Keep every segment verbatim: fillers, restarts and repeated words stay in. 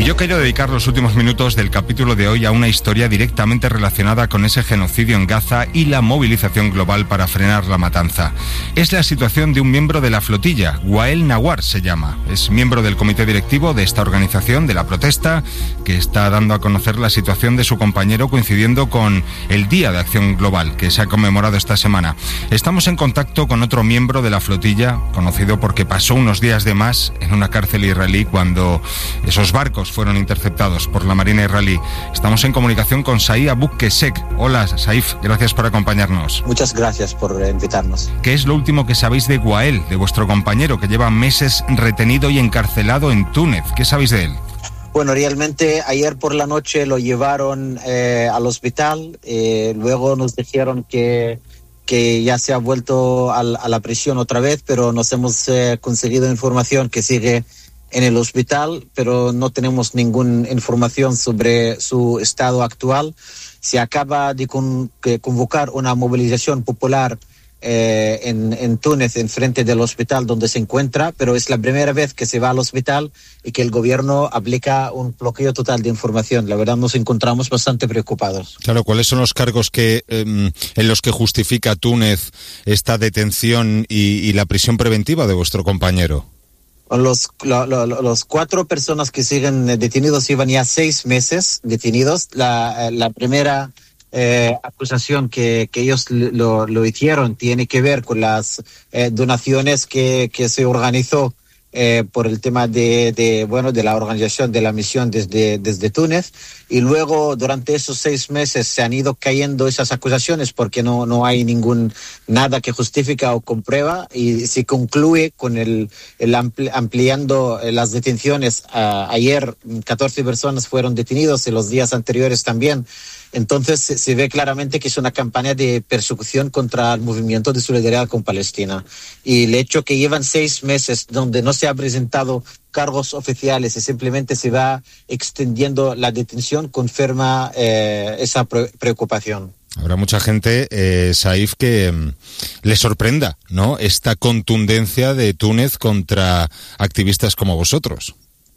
Y yo quiero dedicar los últimos minutos del capítulo de hoy a una historia directamente relacionada con ese genocidio en Gaza y la movilización global para frenar la matanza. Es la situación de un miembro de la flotilla, Wael Nawar se llama. Es miembro del comité directivo de esta organización, de la protesta, que está dando a conocer la situación de su compañero coincidiendo con el Día de Acción Global, que se ha conmemorado esta semana. Estamos en contacto con otro miembro de la flotilla, conocido porque pasó unos días de más en una cárcel israelí cuando esos barcos fueron interceptados por la Marina israelí. Estamos en comunicación con Saif Abu Kesek. Hola, Saif, gracias por acompañarnos. Muchas gracias por invitarnos. ¿Qué es lo último que sabéis de Wael, de vuestro compañero que lleva meses retenido y encarcelado en Túnez? ¿Qué sabéis de él? Bueno, realmente ayer por la noche lo llevaron eh, al hospital, eh, luego nos dijeron que, que ya se ha vuelto al, a la prisión otra vez, pero nos hemos eh, conseguido información que sigue en el hospital, pero no tenemos ninguna información sobre su estado actual. Se acaba de, con, de convocar una movilización popular eh, en, en Túnez, en frente del hospital donde se encuentra, pero es la primera vez que se va al hospital y que el gobierno aplica un bloqueo total de información. La verdad nos encontramos bastante preocupados. Claro, ¿cuáles son los cargos que eh, en los que justifica Túnez esta detención y, y la prisión preventiva de vuestro compañero? Los, lo, lo, los cuatro personas que siguen detenidos llevan ya seis meses detenidos. La, la primera eh, acusación que, que ellos lo, lo hicieron tiene que ver con las eh, donaciones que, que se organizó eh, por el tema de, de, bueno, de la organización de la misión desde, desde Túnez. Y luego, durante esos seis meses, se han ido cayendo esas acusaciones porque no, no hay ningún nada que justifica o comprueba, y se concluye con el, el ampli, ampliando las detenciones. Uh, ayer catorce personas fueron detenidos y los días anteriores también. Entonces se, se ve claramente que es una campaña de persecución contra el movimiento de solidaridad con Palestina. Y el hecho que llevan seis meses donde no se ha presentado cargos oficiales y simplemente se va extendiendo la detención confirma eh, esa pre- preocupación. Habrá mucha gente, eh, Saif, que eh, le sorprenda, ¿no?, esta contundencia de Túnez contra activistas como vosotros.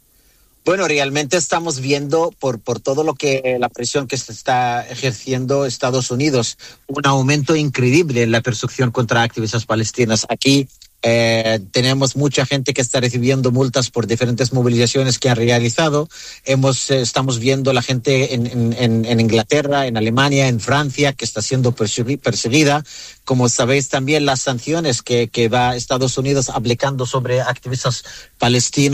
Bueno, realmente estamos viendo por, por todo lo que la presión que se está ejerciendo Estados Unidos, un aumento increíble en la persecución contra activistas palestinas. Aquí Eh, tenemos mucha gente que está recibiendo multas por diferentes movilizaciones que han realizado. Hemos, eh, estamos viendo la gente en, en, en Inglaterra, en Alemania, en Francia, que está siendo perseguida. Como sabéis también las sanciones que, que va Estados Unidos aplicando sobre activistas palestinos